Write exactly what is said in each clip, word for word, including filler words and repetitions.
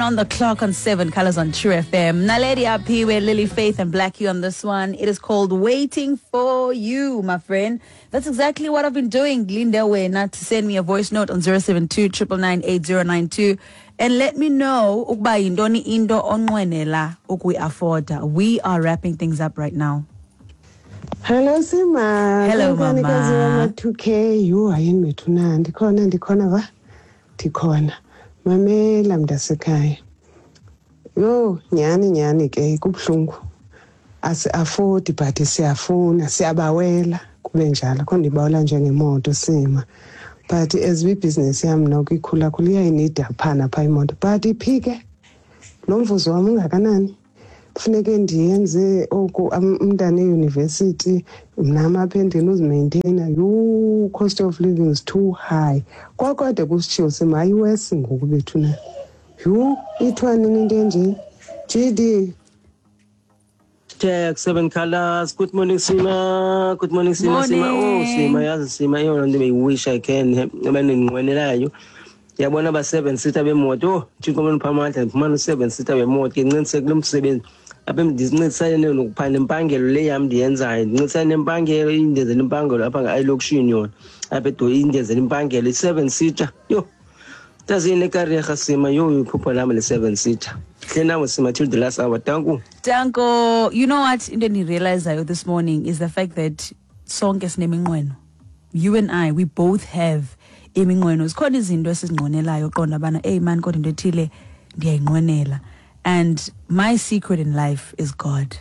On the clock on seven colors on True F M. Naledi up here with Lily Faith and Blackie on this one. It is called Waiting for You, my friend. That's exactly what I've been doing. Linda Wena to send me a voice note on zero seven two nine nine eight zero nine two and let me know ukuba yintoni into onqwenela ukuyi afforda. We are wrapping things up right now. Hello Sima. Hello mama. two K you ayini methuna ndikhona ndikhona va ndikhona. Mamela mntasekhaya. Yo nyani nyani ke kubhlungu. Asi afford but siyafuna siyabawela kube njalo khona ibawela njengemoto Sima. But as we business yami nokukhula khula iyayinida phana pha imoto but iphike. Lo mvuzo wami ungakanani? Kufuneka ndiyenze oku umntana euniversity mnama aphendeni uzimaintaina you cost of living is too high kwakwade kusitshiwo Sima iwesi ngoku bethu na you ithwani into enje G D Tech seven colors. Good morning Sima. Good morning Sima. Sima oh Sima yazi Sima yona nto beyiwish I can abaninqwenelayo yabona ba seven seater bemoto thinkomeni phamandla phumana seven seater bemoto incinise kulomsebenzi apha ndizincedisane nokuphanda impangelo le yami ndiyenzayo ndincedisane impangelo indenzela impangelo apha ngayilokishini yona apha edo indenzela impangelo seven seater yo tazine karega Sima yo iphupho lami le seven seater hle nawe Sima till the last hour tanku Tanko, you know what into ni realize this morning is the fact that sonke sineminqweno. You and I, we both have iminqweno. Sikhona izinto esizinqwenelayo qonda bana hey man kodwa into ethile ndiyayinqwenela. And my secret in life is God.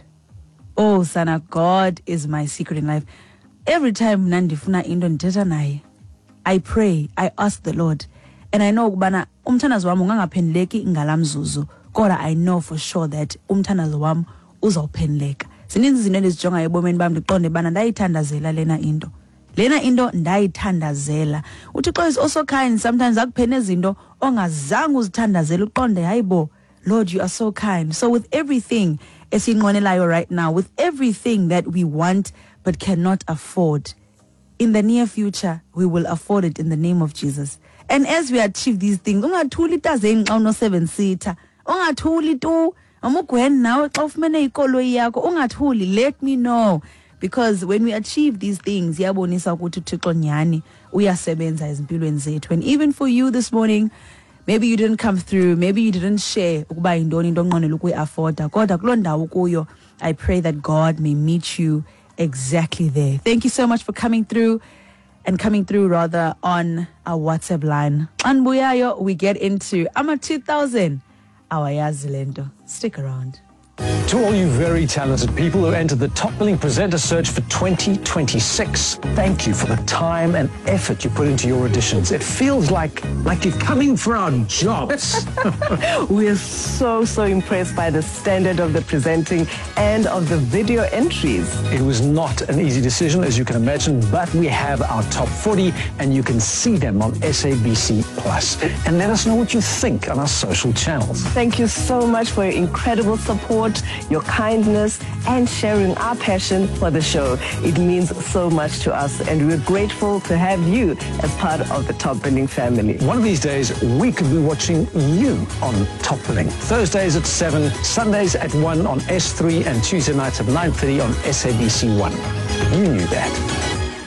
Oh, Sana, God is my secret in life. Every time nandifuna into ndithetha naye, I pray, I ask the Lord. And I know bana umthandazo wami ungangaphenduleki ngalamzuzu. God, I know for sure that umthandazo wami uzawuphenduleka. Sininzi izinto endizijongayo ebomeni bami ndiqonde bana ndayithandazela lena into. Lena into ndayithandazela. uThixo is also kind. Sometimes akuphene izinto ongazange uzithandazela uqonde hayibo. Lord, you are so kind. So with everything esinqwenelayo right now, with everything that we want but cannot afford, in the near future, we will afford it in the name of Jesus. And as we achieve these things, ungathuli tazeni xa uno seven seater. Ungathuli tu. Amugwen nawe xa ufumene ikoloyi yakho ungathuli. Let me know. Because when we achieve these things, yabonisa ukuthi uThixo nyani uyasebenza ezimpilweni zethu. And even for you this morning, maybe you didn't come through, maybe you didn't share ukuba yintoni into onqwenela ukuyi-afforda. Kodwa kuloo ndawo kuyo, I pray that God may meet you exactly there. Thank you so much for coming through and coming through rather on our WhatsApp line. Anbuyayo, we get into ama two thousand. Awayazi lento. Stick around. To all you very talented people who entered the Top Billing Presenter Search for twenty twenty-six, thank you for the time and effort you put into your auditions. It feels like like you're coming for our jobs. We're so, so impressed by the standard of the presenting and of the video entries. It was not an easy decision, as you can imagine, but we have our top forty and you can see them on S A B C Plus. And let us know what you think on our social channels. Thank you so much for your incredible support, your kindness, and sharing our passion for the show. It means so much to us, and we're grateful to have you as part of the Top Billing family. One of these days, we could be watching you on Top Billing. Thursdays at seven, Sundays at one on S three, and Tuesday nights at nine thirty on S A B C one. You knew that.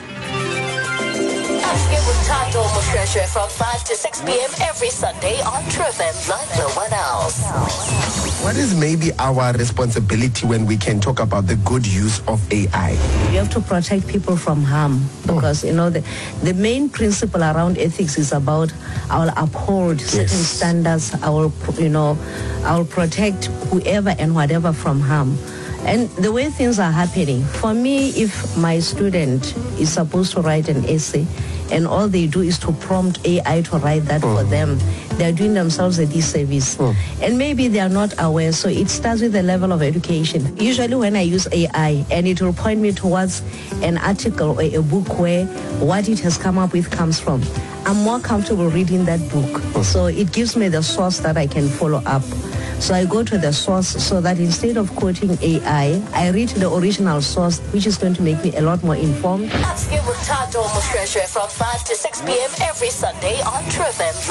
Tando Moshreshe from five to six p.m. every Sunday on True F M like no one else. What is maybe our responsibility when we can talk about the good use of A I? You have to protect people from harm because, oh. you know, the, the main principle around ethics is about I will uphold yes. certain standards. I will, you know, I will protect whoever and whatever from harm. And the way things are happening, for me, if my student is supposed to write an essay and all they do is to prompt A I to write that mm. for them, they're doing themselves a disservice. Mm. And maybe they are not aware, so it starts with the level of education. Usually when I use A I, and it will point me towards an article or a book where what it has come up with comes from, I'm more comfortable reading that book. Mm. So it gives me the source that I can follow up. So I go to the source so that instead of quoting A I, I read the original source, which is going to make me a lot more informed. Upskill with Tando Moshreshe from five to six p.m. every Sunday on True F M.